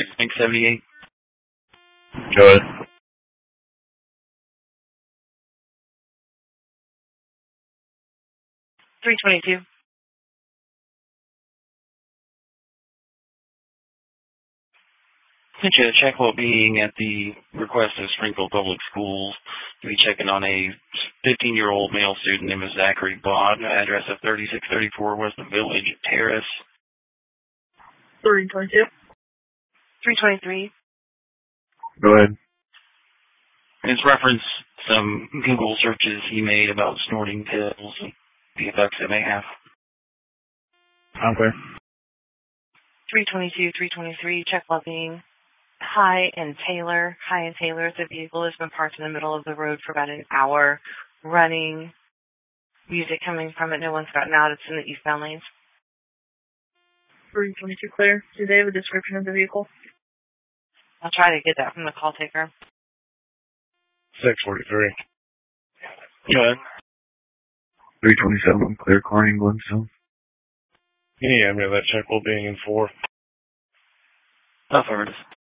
678. Go ahead. 322. Sent you a check well-being at the request of Springfield Public Schools to be checking on a 15-year-old male student named Zachary Bond, address of 3634 Weston Village Terrace. 322. 323. Go ahead. It's referenced some Google searches he made about snorting pills and the effects it may have. Okay. 322, 323, check well-being. Hi and Taylor. The vehicle has been parked in the middle of the road for about an hour, running, music coming from it. No one's gotten out. It's in the eastbound lanes. 322 clear. Do they have a description of the vehicle? I'll try to get that from the call taker. 643. Go ahead. 327, clear Corning, Glenstone. Yeah, I mean, that check will being in 4. Affirmative.